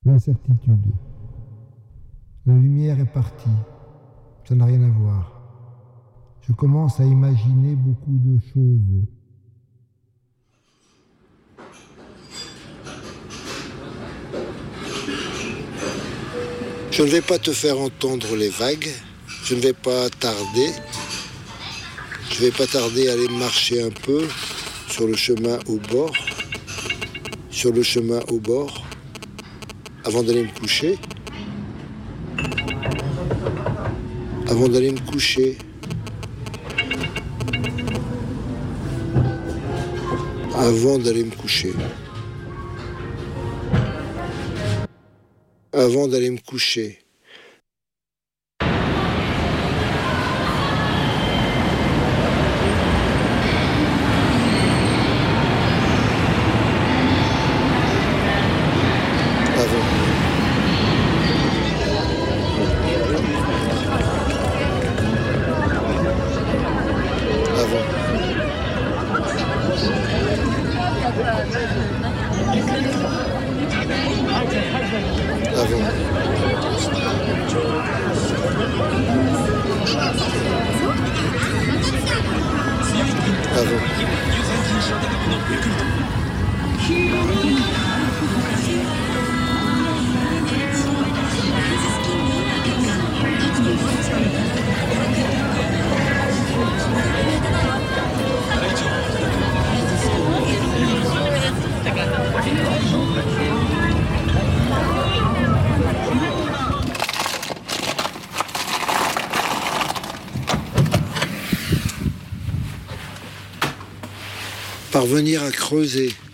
L'incertitude. La lumière est partie. Ça n'a rien à voir. Je commence à imaginer beaucoup de choses. Je ne vais pas te faire entendre les vagues. Je ne vais pas tarder. Je vais pas tarder à aller marcher un peu sur le chemin au bord. Sur le chemin au bord. Avant d'aller me coucher. Avant d'aller me coucher. Avant d'aller me coucher. Avant d'aller me coucher. Parvenir à creuser.